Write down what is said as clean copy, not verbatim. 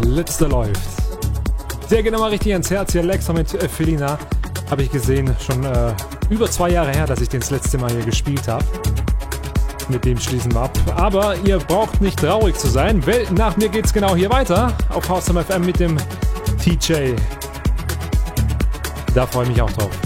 letzte läuft. Der geht nochmal richtig ans Herz hier. Lexa mit Felina. Habe ich gesehen, schon über 2 Jahre her, dass ich den das letzte Mal hier gespielt habe. Mit dem schließen wir ab. Aber ihr braucht nicht traurig zu sein, weil nach mir geht's genau hier weiter. Auf Hausam FM mit dem TJ. Da freue ich mich auch drauf.